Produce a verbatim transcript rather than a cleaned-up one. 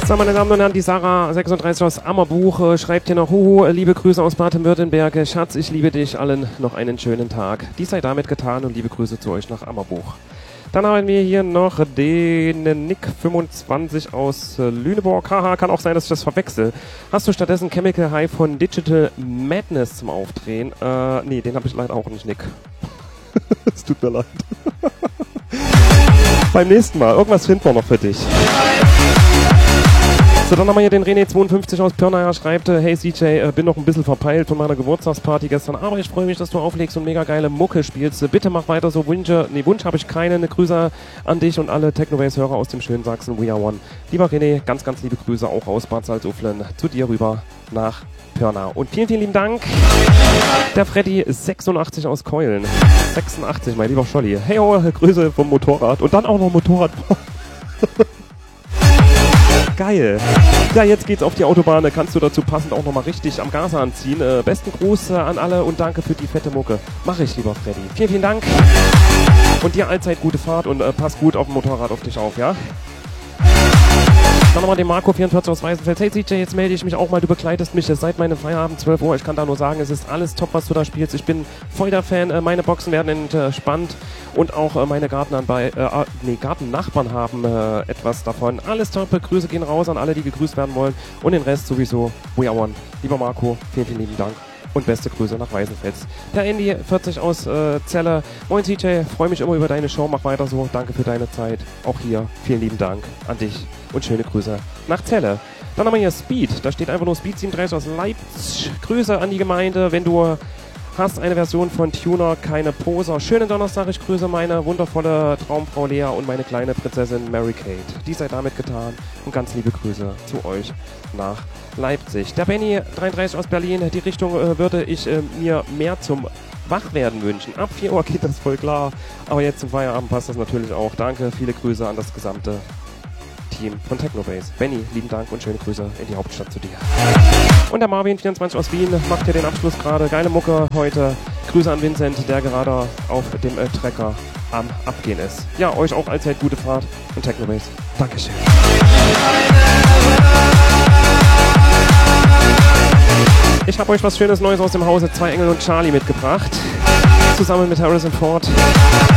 So, meine Damen und Herren, die Sarah sechsunddreißig aus Ammerbuch äh, schreibt hier noch: Huhu, liebe Grüße aus Baden-Württemberg. Schatz, ich liebe dich. Allen noch einen schönen Tag. Dies sei damit getan und liebe Grüße zu euch nach Ammerbuch. Dann haben wir hier noch den Nick fünfundzwanzig aus äh, Lüneburg. Haha, kann auch sein, dass ich das verwechsel. Hast du stattdessen Chemical High von Digital Madness zum Aufdrehen? Äh, nee, den habe ich leider auch nicht, Nick. Es tut mir leid. Beim nächsten Mal. Irgendwas finden wir noch für dich. So, dann haben wir hier den René zweiundfünfzig aus Pirna, schreibt: Hey C J, äh, bin noch ein bisschen verpeilt von meiner Geburtstagsparty gestern, aber ich freue mich, dass du auflegst und mega geile Mucke spielst. Bitte mach weiter so. Wünsche, nee, Wunsch habe ich keinen. Eine Grüße an dich und alle Technobase-Hörer aus dem schönen Sachsen. We are one. Lieber René, ganz, ganz liebe Grüße auch aus Bad Salzuflen zu dir rüber nach Pirna. Und vielen, vielen lieben Dank. Der Freddy sechsundachtzig aus Keulen. sechsundachtzig, mein lieber Scholli. Hey, oh, Grüße vom Motorrad. Und dann auch noch Motorrad. Geil. Ja, jetzt geht's auf die Autobahn. Kannst du dazu passend auch nochmal richtig am Gas anziehen. Äh, besten Gruß äh, an alle und danke für die fette Mucke. Mach ich, lieber Freddy. Vielen, vielen Dank. Und dir allzeit gute Fahrt und äh, pass gut auf dem Motorrad auf dich auf, ja? Dann nochmal den Marco vierundvierzig aus Weißenfels. Hey C J, jetzt melde ich mich auch mal. Du begleitest mich seit meinem Feierabend zwölf Uhr. Ich kann da nur sagen, es ist alles top, was du da spielst. Ich bin voll der Fan. Äh, meine Boxen werden entspannt. Und auch äh, meine Gartenanbei äh, nee, Gartennachbarn haben äh, etwas davon. Alles top. Grüße gehen raus an alle, die gegrüßt werden wollen. Und den Rest sowieso. We are one. Lieber Marco, vielen, vielen lieben Dank. Und beste Grüße nach Weißenfels. Der Andy vierzig aus äh, Celle. Moin C J, freue mich immer über deine Show. Mach weiter so. Danke für deine Zeit. Auch hier vielen lieben Dank an dich. Und schöne Grüße nach Celle. Dann haben wir hier Speed. Da steht einfach nur Speed siebenunddreißig aus Leipzig. Grüße an die Gemeinde. Wenn du hast eine Version von Tuner, keine Poser. Schönen Donnerstag, ich grüße meine wundervolle Traumfrau Lea und meine kleine Prinzessin Mary Kate. Dies sei damit getan und ganz liebe Grüße zu euch nach Leipzig. Der Benny dreiunddreißig aus Berlin, die Richtung äh, würde ich äh, mir mehr zum Wachwerden wünschen. Ab vier Uhr geht das voll klar, aber jetzt zum Feierabend passt das natürlich auch. Danke, viele Grüße an das gesamte Team von Technobase. Benny, lieben Dank und schöne Grüße in die Hauptstadt zu dir. Und der Marvin vierundzwanzig aus Wien macht hier den Abschluss gerade. Geile Mucke heute. Grüße an Vincent, der gerade auf dem äh, Trecker am Abgehen ist. Ja, euch auch allzeit gute Fahrt und Technobase. Dankeschön. Ich habe euch was Schönes Neues aus dem Hause Zwei Engel und Charlie mitgebracht. Zusammen mit Harrison Ford.